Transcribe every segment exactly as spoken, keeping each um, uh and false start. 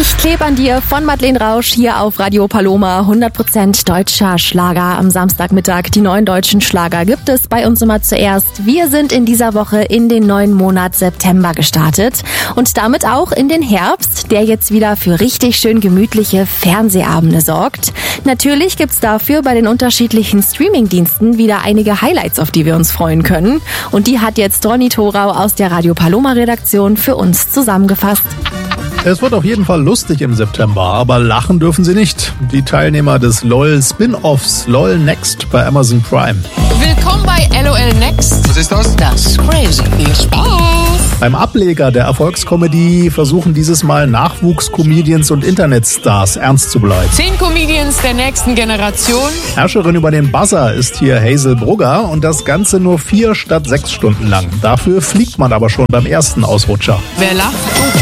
Ich kleb an dir von Madeleine Rausch hier auf Radio Paloma. hundert Prozent deutscher Schlager am Samstagmittag. Die neuen deutschen Schlager gibt es bei uns immer zuerst. Wir sind in dieser Woche in den neuen Monat September gestartet und damit auch in den Herbst, der jetzt wieder für richtig schön gemütliche Fernsehabende sorgt. Natürlich gibt's dafür bei den unterschiedlichen Streamingdiensten wieder einige Highlights, auf die wir uns freuen können. Und die hat jetzt Ronny Thorau aus der Radio Paloma Redaktion für uns zusammengefasst. Es wird auf jeden Fall lustig im September, aber lachen dürfen sie nicht. Die Teilnehmer des LOL Spin-Offs LOL Next bei Amazon Prime. Willkommen bei LOL Next. Was ist das? Das ist crazy. Viel Spaß. Beim Ableger der Erfolgskomödie versuchen dieses Mal Nachwuchs-Comedians und Internetstars ernst zu bleiben. Zehn Comedians der nächsten Generation. Herrscherin über den Buzzer ist hier Hazel Brugger und das Ganze nur vier statt sechs Stunden lang. Dafür fliegt man aber schon beim ersten Ausrutscher. Wer lacht,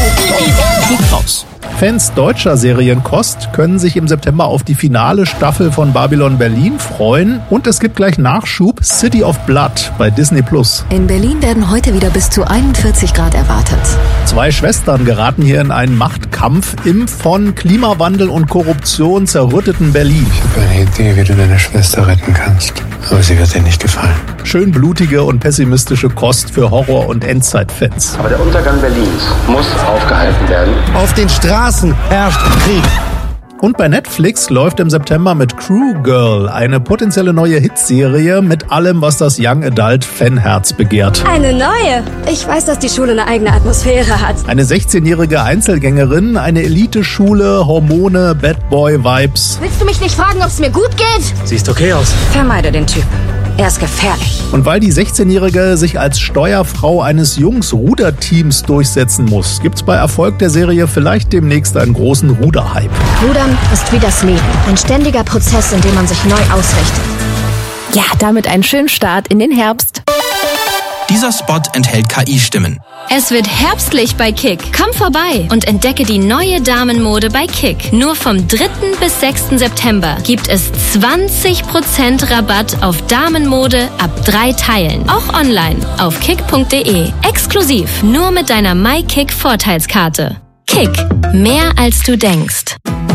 fliegt raus. Fans deutscher Serienkost können sich im September auf die finale Staffel von Babylon Berlin freuen. Und es gibt gleich Nachschub City of Blood bei Disney Plus. In Berlin werden heute wieder bis zu einundvierzig Grad erwartet. Zwei Schwestern geraten hier in einen Machtkampf im von Klimawandel und Korruption zerrütteten Berlin. Ich habe eine Idee, wie du deine Schwester retten kannst. Aber sie wird dir nicht gefallen. Schön blutige und pessimistische Kost für Horror- und Endzeitfans. Aber der Untergang Berlins muss aufgehalten werden. Auf den Straßen herrscht Krieg. Und bei Netflix läuft im September mit Crew Girl eine potenzielle neue Hitserie mit allem, was das Young Adult Fanherz begehrt. Eine neue? Ich weiß, dass die Schule eine eigene Atmosphäre hat. Eine sechzehnjährige Einzelgängerin, eine Eliteschule, Hormone, Bad Boy Vibes. Willst du mich nicht fragen, ob es mir gut geht? Siehst okay aus. Vermeide den Typ. Er ist gefährlich. Und weil die sechzehnjährige sich als Steuerfrau eines Jungs-Ruderteams durchsetzen muss, gibt's bei Erfolg der Serie vielleicht demnächst einen großen Ruderhype. Rudern ist wie das Leben. Ein ständiger Prozess, in dem man sich neu ausrichtet. Ja, damit einen schönen Start in den Herbst. Dieser Spot enthält K I-Stimmen. Es wird herbstlich bei Kick. Komm vorbei und entdecke die neue Damenmode bei Kick. Nur vom dritten bis sechsten September gibt es zwanzig Prozent Rabatt auf Damenmode ab drei Teilen. Auch online auf kick punkt de. Exklusiv nur mit deiner MyKick Vorteilskarte. Kick. Mehr als du denkst.